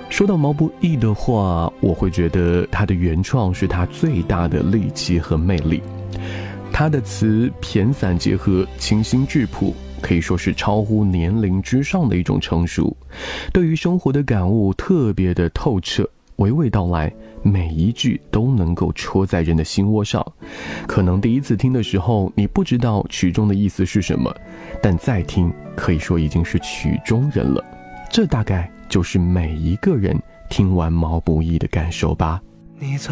说到毛不易的话，我会觉得他的原创是他最大的利器和魅力。他的词骈散结合，清新质朴，可以说是超乎年龄之上的一种成熟。对于生活的感悟特别的透彻，娓娓道来，每一句都能够戳在人的心窝上。可能第一次听的时候，你不知道曲中的意思是什么，但再听，可以说已经是曲中人了。这大概就是每一个人听完毛不易的感受吧。